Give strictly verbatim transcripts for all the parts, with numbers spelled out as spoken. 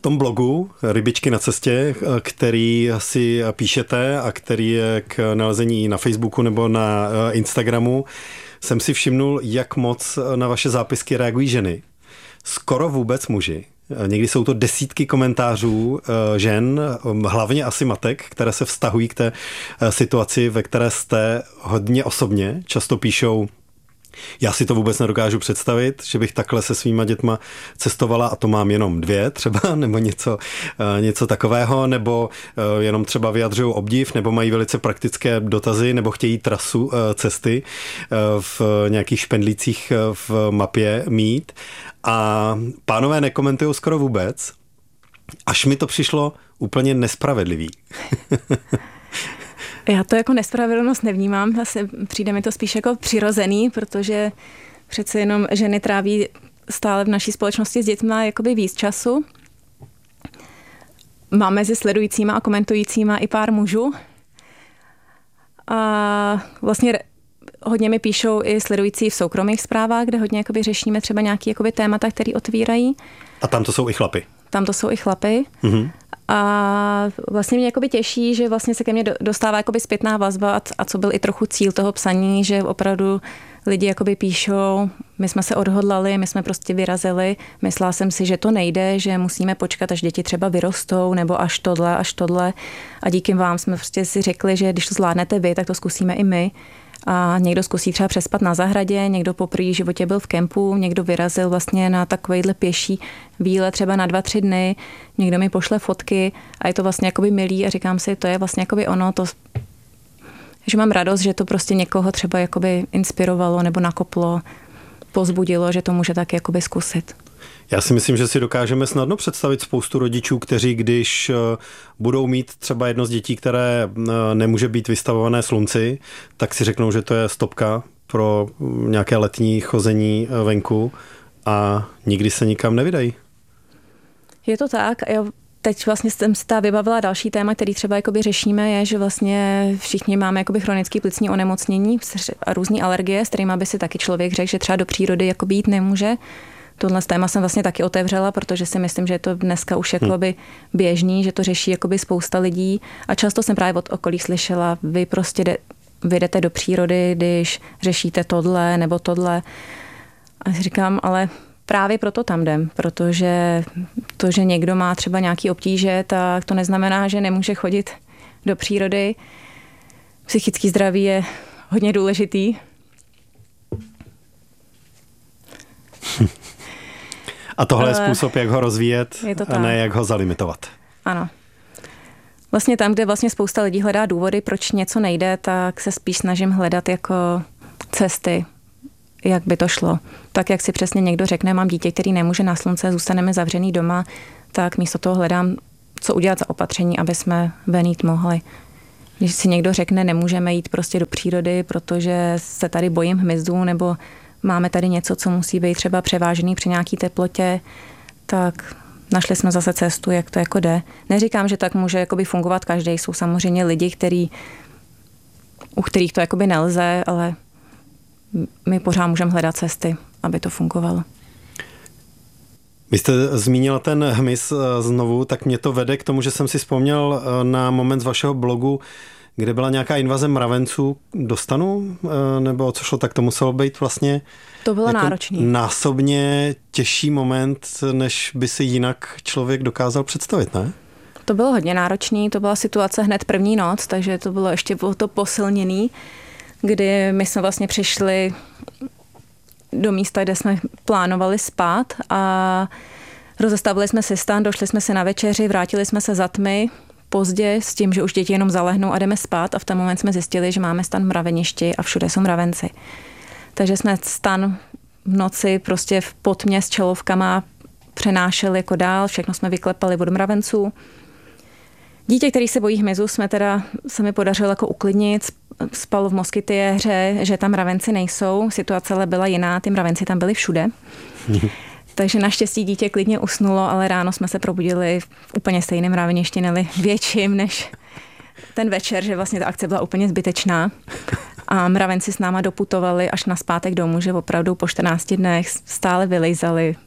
tom blogu Rybičky na cestě, který si píšete a který je k nalezení na Facebooku nebo na Instagramu, jsem si všimnul, jak moc na vaše zápisky reagují ženy. Skoro vůbec muži. Někdy jsou to desítky komentářů žen, hlavně asi matek, které se vztahují k té situaci, ve které jste hodně osobně. Často píšou: já si to vůbec nedokážu představit, že bych takhle se svýma dětma cestovala a to mám jenom dvě třeba, nebo něco, něco takového, nebo jenom třeba vyjadřují obdiv, nebo mají velice praktické dotazy, nebo chtějí trasu cesty v nějakých špendlících v mapě mít. A pánové nekomentují skoro vůbec, až mi to přišlo úplně nespravedlivý. Já to jako nespravedlnost nevnímám, zase přijde mi to spíš jako přirozený, protože přece jenom ženy tráví stále v naší společnosti s dětmi jakoby víc času. Mám mezi sledujícíma a komentujícíma i pár mužů. A vlastně hodně mi píšou i sledující v soukromých zprávách, kde hodně jakoby řešíme třeba nějaké jakoby témata, které otvírají. A tam to jsou i chlapy. Tam to jsou i chlapy. Mm-hmm. A vlastně mě jakoby těší, že vlastně se ke mně dostává jakoby zpětná vazba a co byl i trochu cíl toho psaní, že opravdu lidi jakoby píšou, my jsme se odhodlali, my jsme prostě vyrazili, myslela jsem si, že to nejde, že musíme počkat, až děti třeba vyrostou, nebo až tohle, až tohle. A díky vám jsme prostě si řekli, že když to zvládnete vy, tak to zkusíme i my. A někdo zkusí třeba přespat na zahradě, někdo poprvé v životě byl v kempu, někdo vyrazil vlastně na takovejhle pěší výlet třeba na dva, tři dny, někdo mi pošle fotky a je to vlastně jakoby milý a říkám si, to je vlastně jakoby ono, to, že mám radost, že to prostě někoho třeba jakoby inspirovalo nebo nakoplo, pozbudilo, že to může tak jakoby zkusit. Já si myslím, že si dokážeme snadno představit spoustu rodičů, kteří když budou mít třeba jedno z dětí, které nemůže být vystavované slunci, tak si řeknou, že to je stopka pro nějaké letní chození venku a nikdy se nikam nevydají. Je to tak. Já teď vlastně jsem si ta vybavila další téma, který třeba jakoby řešíme, je, že vlastně všichni máme jakoby chronické plicní onemocnění a různé alergie, s kterými by si taky člověk řekl, že třeba do přírody jakoby jít nemůže. Tohle téma jsem vlastně taky otevřela, protože si myslím, že je to dneska už jakoby běžný, že to řeší jakoby spousta lidí a často jsem právě od okolí slyšela, vy prostě jde, vy jdete do přírody, když řešíte tohle nebo tohle. A říkám, ale právě proto tam jdem, protože to, že někdo má třeba nějaký obtíže, tak to neznamená, že nemůže chodit do přírody. Psychický zdraví je hodně důležitý. A tohle je způsob, jak ho rozvíjet, a ne jak ho zalimitovat. Ano. Vlastně tam, kde vlastně spousta lidí hledá důvody, proč něco nejde, tak se spíš snažím hledat jako cesty, jak by to šlo. Tak, jak si přesně někdo řekne, mám dítě, který nemůže na slunce, zůstaneme zavřený doma, tak místo toho hledám, co udělat za opatření, aby jsme ven jít mohli. Když si někdo řekne, nemůžeme jít prostě do přírody, protože se tady bojím hmyzu, nebo máme tady něco, co musí být třeba převážený při nějaký teplotě, tak našli jsme zase cestu, jak to jako jde. Neříkám, že tak může jakoby fungovat každý. Jsou samozřejmě lidi, který, u kterých to jakoby nelze, ale my pořád můžeme hledat cesty, aby to fungovalo. Vy jste zmínila ten hmyz znovu, tak mě to vede k tomu, že jsem si vzpomněl na moment z vašeho blogu, kde byla nějaká invaze mravenců do stanu, nebo co šlo, tak to muselo být vlastně to bylo jako náročný. Násobně těžší moment, než by si jinak člověk dokázal představit, ne? To bylo hodně náročný, to byla situace hned první noc, takže to bylo ještě bylo to posilněný, kdy my jsme vlastně přišli do místa, kde jsme plánovali spát a rozestavili jsme si stan, došli jsme se na večeři, vrátili jsme se za tmy, pozdě s tím, že už děti jenom zalehnou a jdeme spát a v ten moment jsme zjistili, že máme stan v mraveništi a všude jsou mravenci. Takže jsme stan v noci prostě v potmě s čelovkama přenášeli jako dál, všechno jsme vyklepali od mravenců. Dítě, který se bojí hmyzu, jsme teda, se mi podařilo jako uklidnit, spalo v moskytiéře, že tam mravenci nejsou, situace ale byla jiná, ty mravenci tam byli všude. Takže naštěstí dítě klidně usnulo, ale ráno jsme se probudili v úplně stejném mraveništi, neli větším než ten večer, že vlastně ta akce byla úplně zbytečná. A mravenci s náma doputovali až na zpátek domů, že opravdu po čtrnácti dnech stále vylejzali.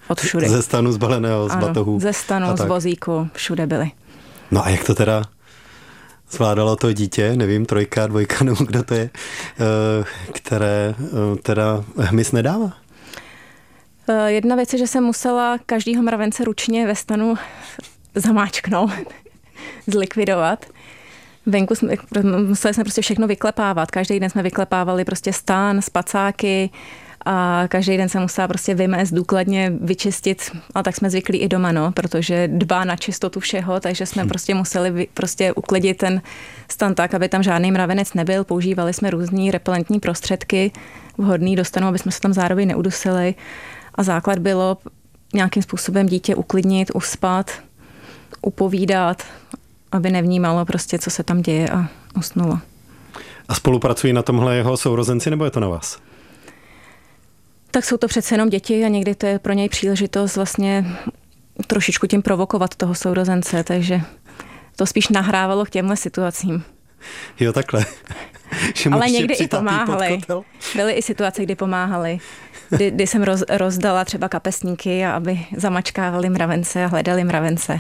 od všude. Ze stanu zbaleného, z batohu. Ze stanu, z vozíku, všude byly. No a jak to teda zvládalo to dítě, nevím, trojka, dvojka, nebo kdo to je, které teda hmyz nedává? Jedna věc je, že jsem musela každýho mravence ručně ve stanu zamáčknout, zlikvidovat. Venku jsme, museli jsme prostě všechno vyklepávat. Každý den jsme vyklepávali prostě stan, spacáky a každý den se musela prostě vymést, důkladně vyčistit. A tak jsme zvyklí i doma, no, protože dbá na čistotu všeho, takže jsme prostě museli vy, prostě uklidit ten stan tak, aby tam žádný mravenec nebyl. Používali jsme různý repelentní prostředky vhodný do stanu, aby jsme se tam zároveň neudusili. A základ bylo nějakým způsobem dítě uklidnit, uspat, upovídat, aby nevnímalo prostě, co se tam děje a usnulo. A spolupracují na tomhle jeho sourozenci, nebo je to na vás? Tak jsou to přece jenom děti a někdy to je pro něj příležitost vlastně trošičku tím provokovat toho sourozence, takže to spíš nahrávalo k těmhle situacím. Jo, takhle. Ale někdy i pomáhali. Byly i situace, kdy pomáhali. Kdy, kdy jsem roz, rozdala třeba kapesníky, aby zamačkávali mravence a hledali mravence.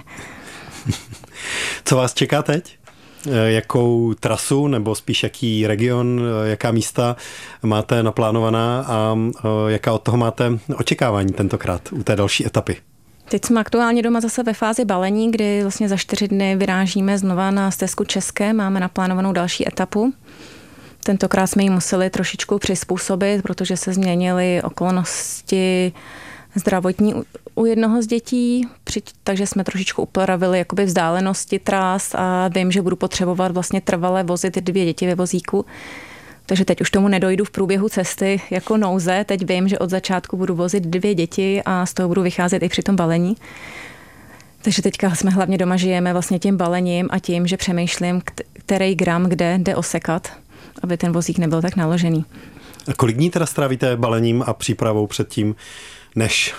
Co vás čeká teď? Jakou trasu nebo spíš jaký region, jaká místa máte naplánovaná a jaká od toho máte očekávání tentokrát u té další etapy? Teď jsme aktuálně doma zase ve fázi balení, kdy vlastně za čtyři dny vyrážíme znova na stezku České, máme naplánovanou další etapu. Tentokrát jsme ji museli trošičku přizpůsobit, protože se změnily okolnosti zdravotní u jednoho z dětí, takže jsme trošičku upravili jakoby vzdálenosti trás a vím, že budu potřebovat vlastně trvale vozit dvě děti ve vozíku. Takže teď už tomu nedojdu v průběhu cesty jako nouze. Teď vím, že od začátku budu vozit dvě děti a z toho budu vycházet i při tom balení. Takže teďka jsme hlavně doma žijeme vlastně tím balením a tím, že přemýšlím, který gram kde jde osekat, aby ten vozík nebyl tak naložený. A kolik dní teda strávíte balením a přípravou předtím, než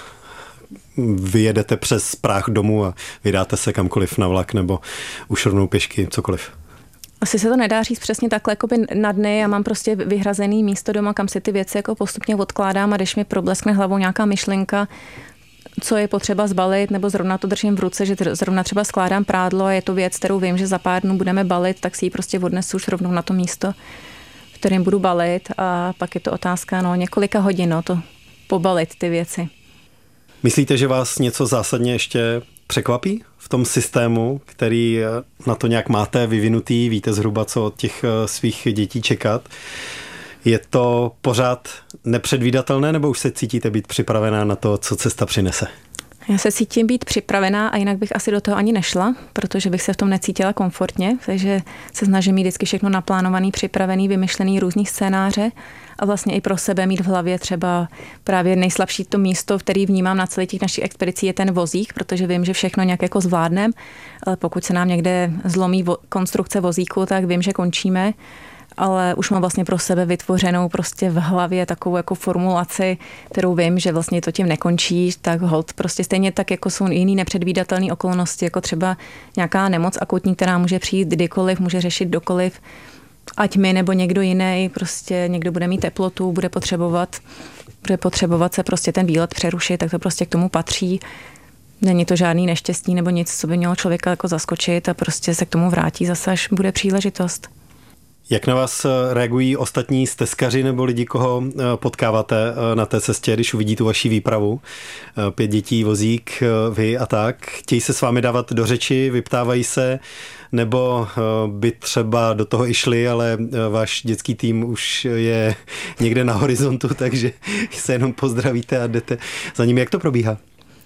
vyjedete přes práh domů a vydáte se kamkoliv na vlak nebo už rovnou pěšky, cokoliv? Asi se to nedá říct přesně takhle jakoby na dny. Já mám prostě vyhrazený místo doma, kam si ty věci jako postupně odkládám a když mi probleskne hlavou nějaká myšlenka, co je potřeba zbalit, nebo zrovna to držím v ruce, že zrovna třeba skládám prádlo a je to věc, kterou vím, že za pár dnů budeme balit, tak si ji prostě odnesu už rovnou na to místo, v kterém budu balit a pak je to otázka no, několika hodin, no, to pobalit ty věci. Myslíte, že vás něco zásadně ještě překvapí v tom systému, který na to nějak máte vyvinutý, víte zhruba, co od těch svých dětí čekat? Je to pořád nepředvídatelné, nebo už se cítíte být připravená na to, co cesta přinese? Já se cítím být připravená a jinak bych asi do toho ani nešla, protože bych se v tom necítila komfortně, takže se snažím mít vždycky všechno naplánovaný, připravený, vymyšlený různý scénáře a vlastně i pro sebe mít v hlavě třeba právě nejslabší to místo, který vnímám na celých těch našich expedicí je ten vozík, protože vím, že všechno nějak jako zvládnem, ale pokud se nám někde zlomí vo- konstrukce vozíku, tak vím, že končíme. Ale už mám vlastně pro sebe vytvořenou prostě v hlavě takovou jako formulaci, kterou vím, že vlastně to tím nekončí, tak hold prostě stejně tak, jako jsou jiný nepředvídatelné okolnosti, jako třeba nějaká nemoc akutní, která může přijít kdykoliv, může řešit dokoliv, ať my nebo někdo jiný, prostě někdo bude mít teplotu, bude potřebovat, bude potřebovat se prostě ten výlet přerušit, tak to prostě k tomu patří. Není to žádný neštěstí nebo nic, co by mělo člověka jako zaskočit a prostě se k tomu vrátí zase, až bude příležitost. Jak na vás reagují ostatní stezkaři nebo lidi, koho potkáváte na té cestě, když uvidí tu vaši výpravu? Pět dětí, vozík, vy a tak. Chtějí se s vámi dávat do řeči, vyptávají se, nebo by třeba do toho i šli, ale váš dětský tým už je někde na horizontu, takže se jenom pozdravíte a jdete za ním. Jak to probíhá?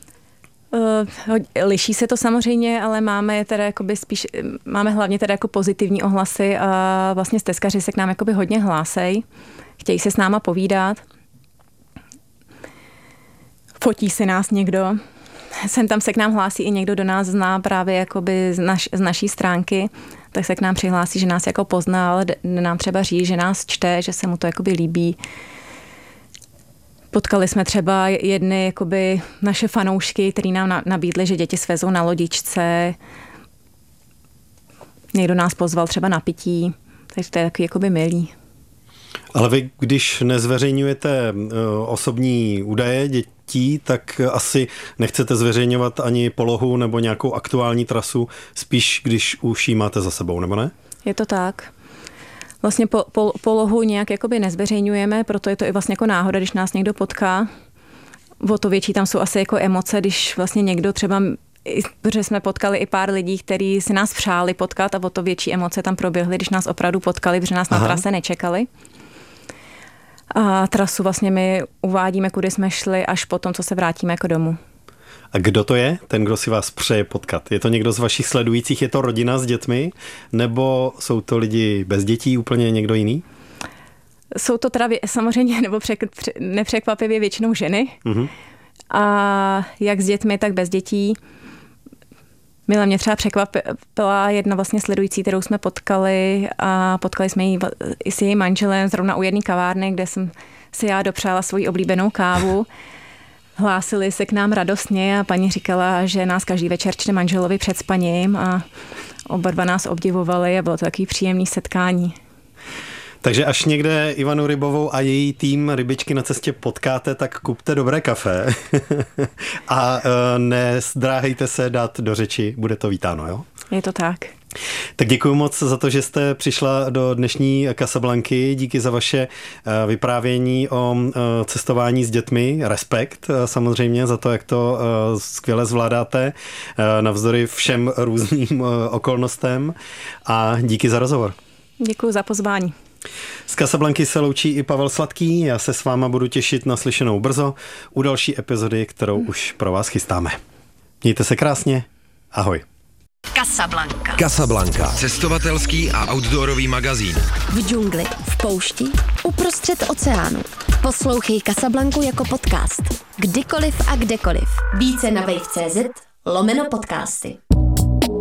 Liší se to samozřejmě, ale máme teda jakoby spíš, máme hlavně teda jako pozitivní ohlasy a vlastně stezkaři se k nám jakoby hodně hlásej, chtějí se s náma povídat, fotí si nás někdo, sem tam se k nám hlásí i někdo, do nás zná právě jakoby z, naš, z naší stránky, tak se k nám přihlásí, že nás jako poznal, nám třeba říct, že nás čte, že se mu to jakoby líbí. Potkali jsme třeba jedny jakoby naše fanoušky, který nám nabídli, že děti svezou na lodičce. Někdo nás pozval třeba na pití, takže to je takový jakoby milý. Ale vy, když nezveřejňujete osobní údaje dětí, tak asi nechcete zveřejňovat ani polohu nebo nějakou aktuální trasu, spíš když už ji máte za sebou, nebo ne? Je to tak. Vlastně po, po, polohu nějak jakoby nezveřejňujeme, proto je to i vlastně jako náhoda, když nás někdo potká. O to větší tam jsou asi jako emoce, když vlastně někdo třeba, protože jsme potkali i pár lidí, kteří si nás přáli potkat a o to větší emoce tam proběhly, když nás opravdu potkali, protože nás Aha. na trase nečekali. A trasu vlastně my uvádíme, kudy jsme šli, až potom, co se vrátíme jako domů. A kdo to je, ten, kdo si vás přeje potkat? Je to někdo z vašich sledujících, je to rodina s dětmi, nebo jsou to lidi bez dětí, úplně někdo jiný? Jsou to teda samozřejmě, nebo přek, nepřekvapivě většinou ženy. Mm-hmm. A jak s dětmi, tak bez dětí. Mile mě třeba překvapila jedna vlastně sledující, kterou jsme potkali a potkali jsme ji i s jejím manželem zrovna u jedné kavárny, kde jsem si já dopřála svoji oblíbenou kávu. Hlásili se k nám radostně a paní říkala, že nás každý večer čte manželovi před spaním a oba dva nás obdivovali a bylo to takový příjemný setkání. Takže až někde Ivanu Rybovou a její tým Rybičky na cestě potkáte, tak kupte dobré kafe a nezdráhejte se dát do řeči, bude to vítáno, jo? Je to tak. Tak děkuji moc za to, že jste přišla do dnešní Casablanky. Díky za vaše vyprávění o cestování s dětmi. Respekt samozřejmě za to, jak to skvěle zvládáte navzdory všem různým okolnostem. A díky za rozhovor. Děkuji za pozvání. Z Casablanky se loučí i Pavel Sladký. Já se s váma budu těšit na slyšenou brzo u další epizody, kterou už pro vás chystáme. Mějte se krásně. Ahoj. Casablanca. Casablanca. Cestovatelský a outdoorový magazín. V džungli, v poušti, uprostřed oceánu. Poslouchej Casablanku jako podcast. Kdykoliv a kdekoliv. Více na wave tečka cé zet lomeno podcasty.